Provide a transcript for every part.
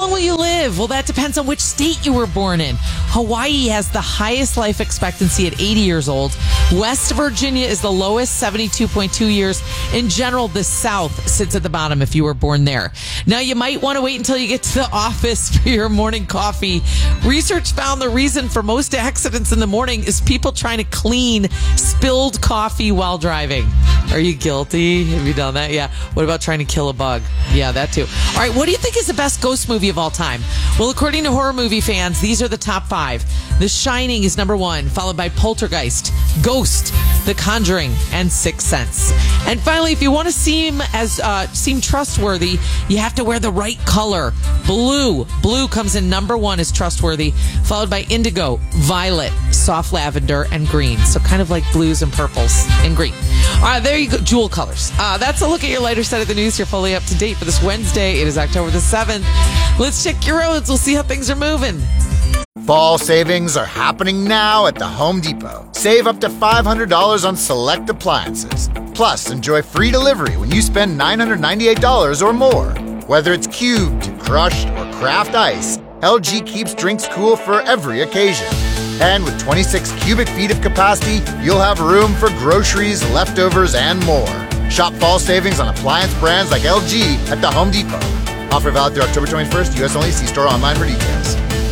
long will you live? Well, that depends on which state you were born in. Hawaii has the highest life expectancy at 80 years old. West Virginia is the lowest, 72.2 years. In general, the South sits at the bottom if you were born there. Now, you might want to wait until you get to the office for your morning coffee. Research found the reason for most accidents in the morning is people trying to clean spilled coffee while driving. Are you guilty? Have you done that? Yeah. What about trying to kill a bug? Yeah, that too. All right, what do you think is the best ghost movie of all time? Well, according to horror movie fans, these are the top 5. The Shining is number 1, followed by Poltergeist, Ghost, The Conjuring, and Sixth Sense. And finally, if you want to seem trustworthy, you have to wear the right color. Blue. Blue comes in number 1 as trustworthy, followed by indigo, violet, soft lavender, and green. So kind of like blues and purples and green. All right, there you go. Jewel colors. That's a look at your lighter side of the news. You're fully up to date for this Wednesday. It is October the 7th. Let's check your roads. We'll see how things are moving. Fall savings are happening now at the Home Depot. Save up to $500 on select appliances. Plus, enjoy free delivery when you spend $998 or more. Whether it's cubed, crushed, or craft ice, LG keeps drinks cool for every occasion. And with 26 cubic feet of capacity, you'll have room for groceries, leftovers, and more. Shop fall savings on appliance brands like LG at the Home Depot. Offer valid through October 21st, U.S. only. See store online for details.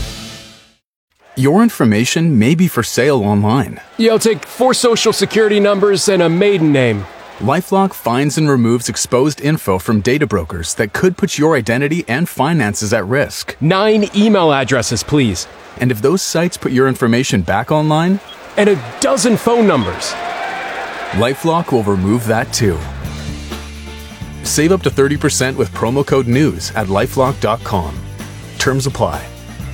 Your information may be for sale online. You'll take 4 social security numbers and a maiden name. LifeLock finds and removes exposed info from data brokers that could put your identity and finances at risk. 9 email addresses, please. And if those sites put your information back online? And a dozen phone numbers. LifeLock will remove that too. Save up to 30% with promo code NEWS at LifeLock.com. Terms apply.